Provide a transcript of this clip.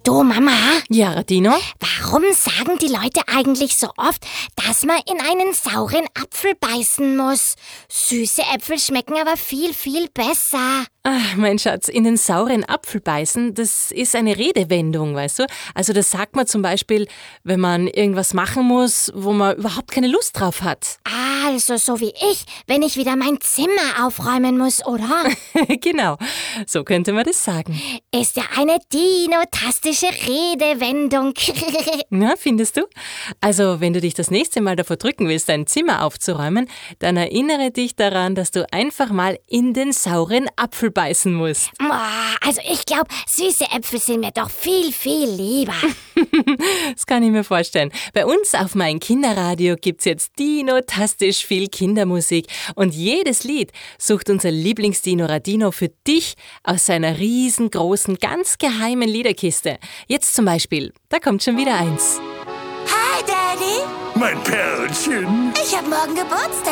Du, Mama? Ja, Radino? Warum sagen die Leute eigentlich so oft, dass man in einen sauren Apfel beißen muss? Süße Äpfel schmecken aber viel, viel besser. Ach, mein Schatz, in den sauren Apfel beißen, das ist eine Redewendung, weißt du? Also das sagt man zum Beispiel, wenn man irgendwas machen muss, wo man überhaupt keine Lust drauf hat. Also so wie ich, wenn ich wieder mein Zimmer aufräumen muss, oder? Genau, so könnte man das sagen. Ist ja eine dinotastische Redewendung. Na, findest du? Also, wenn du dich das nächste Mal davor drücken willst, dein Zimmer aufzuräumen, dann erinnere dich daran, dass du einfach mal in den sauren Apfel beißen musst. Also ich glaube, süße Äpfel sind mir doch viel, viel lieber. Das kann ich mir vorstellen. Bei uns auf mein Kinderradio gibt's jetzt dinotastisch viel Kindermusik und jedes Lied sucht unser Lieblingsdino Radino für dich aus seiner riesengroßen, ganz geheimen Liederkiste. Jetzt zum Beispiel, da kommt schon wieder eins. Hi, Daddy. Mein Perlchen. Ich hab morgen Geburtstag.